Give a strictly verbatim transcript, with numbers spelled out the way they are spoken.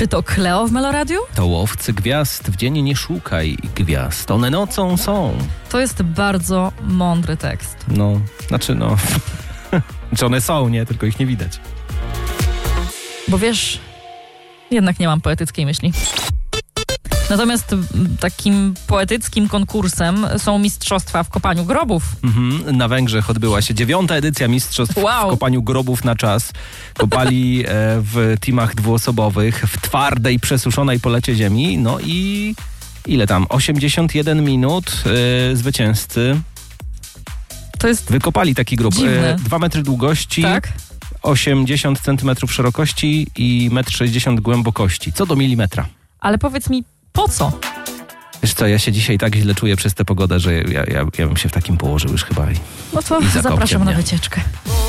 Czy to Cleo w Meloradiu? To łowcy gwiazd. W dzień nie szukaj gwiazd. One nocą są. To jest bardzo mądry tekst. No, znaczy no... Czy one są, nie? Tylko ich nie widać. Bo wiesz, jednak nie mam poetyckiej myśli. Natomiast takim poetyckim konkursem są mistrzostwa w kopaniu grobów. Mhm. Na Węgrzech odbyła się dziewiąta edycja mistrzostw Wow. w kopaniu grobów na czas. Kopali e, w teamach dwuosobowych w twardej, przesuszonej polecie ziemi. No i ile tam? osiemdziesiąt jeden minut e, zwycięzcy To jest wykopali taki grób. dziwne. E, dwa metry długości, tak? osiemdziesiąt centymetrów szerokości i metr sześćdziesiąt głębokości. Co do milimetra. Ale powiedz mi, po co? Wiesz co, ja się dzisiaj tak źle czuję przez tę pogodę, że ja, ja, ja bym się w takim położył już chyba i, No to I zakopcie zapraszam na mnie. wycieczkę.